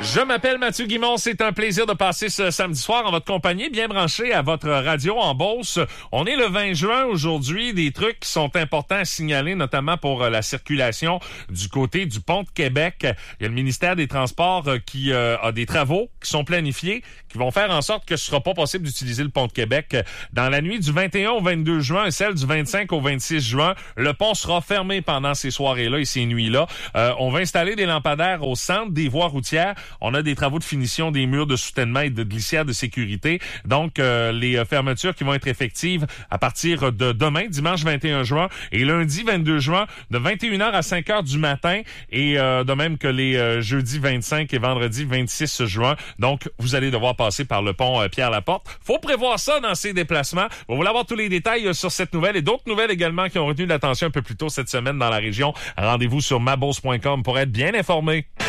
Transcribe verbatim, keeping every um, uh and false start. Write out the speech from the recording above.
Je m'appelle Mathieu Guimond, c'est un plaisir de passer ce samedi soir en votre compagnie, bien branché à votre radio en Beauce. On est le vingt juin aujourd'hui, des trucs qui sont importants à signaler, notamment pour la circulation du côté du pont de Québec. Il y a le ministère des Transports qui euh, a des travaux qui sont planifiés, qui vont faire en sorte que ce sera pas possible d'utiliser le pont de Québec. Dans la nuit du vingt et un au vingt-deux juin et celle du vingt-cinq au vingt-six juin, le pont sera fermé pendant ces soirées-là et ces nuits-là. Euh, on va installer des lampadaires au centre des voies routières. On a des travaux de finition des murs de soutènement et de glissière de sécurité. Donc, euh, les fermetures qui vont être effectives à partir de demain, dimanche vingt et un juin, et lundi vingt-deux juin, de vingt et une heures à cinq heures du matin, et euh, de même que les euh, jeudis vingt-cinq et vendredi vingt-six juin. Donc, vous allez devoir passer par le pont euh, Pierre-Laporte. Faut prévoir ça dans ces déplacements. Vous voulez avoir tous les détails euh, sur cette nouvelle et d'autres nouvelles également qui ont retenu l'attention un peu plus tôt cette semaine dans la région. Rendez-vous sur mabos point com pour être bien informé.